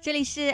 这里是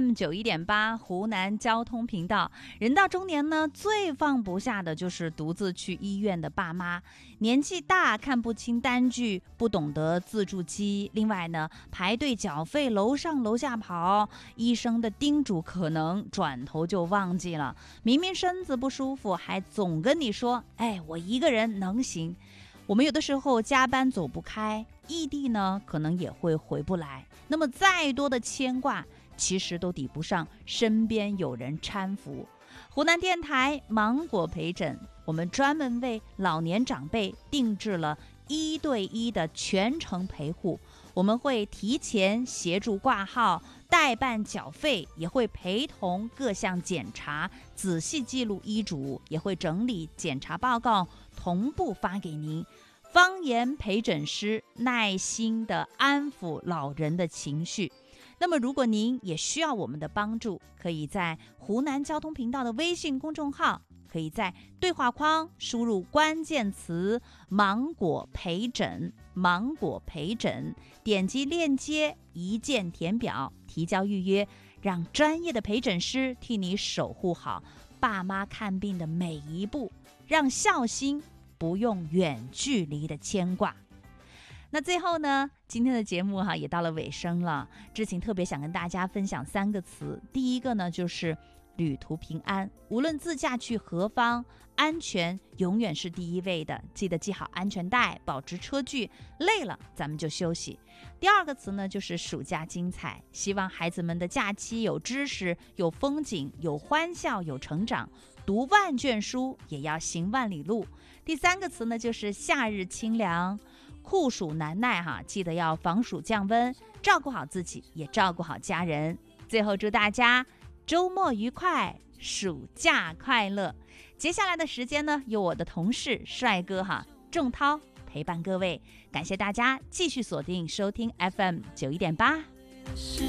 FM91.8 湖南交通频道。人到中年呢，最放不下的就是独自去医院的爸妈，年纪大看不清单据，不懂得自助机，另外呢排队缴费，楼上楼下跑，医生的叮嘱可能转头就忘记了，明明身子不舒服还总跟你说我一个人能行。我们有的时候加班走不开，异地呢可能也会回不来，那么再多的牵挂其实都抵不上身边有人搀扶。湖南电台芒果陪诊，我们专门为老年长辈定制了1对1的全程陪护，我们会提前协助挂号，代办缴费，也会陪同各项检查，仔细记录医嘱，也会整理检查报告，同步发给您。方言陪诊师耐心地安抚老人的情绪。那么如果您也需要我们的帮助，可以在湖南交通频道的微信公众号，可以在对话框输入关键词芒果陪诊，芒果陪诊，点击链接一键填表提交预约，让专业的陪诊师替你守护好爸妈看病的每一步，让孝心不用远距离的牵挂。那最后呢，今天的节目也到了尾声了。知情特别想跟大家分享3个词，第一个呢就是旅途平安，无论自驾去何方，安全永远是第一位的，记得系好安全带，保持车距，累了咱们就休息。第2个词呢就是暑假精彩，希望孩子们的假期有知识，有风景，有欢笑，有成长，读万卷书也要行万里路。第3个词呢就是夏日清凉，酷暑难耐记得要防暑降温，照顾好自己，也照顾好家人。最后祝大家周末愉快，暑假快乐。接下来的时间呢，由我的同事帅哥仲涛陪伴各位。感谢大家继续锁定收听 FM91.8。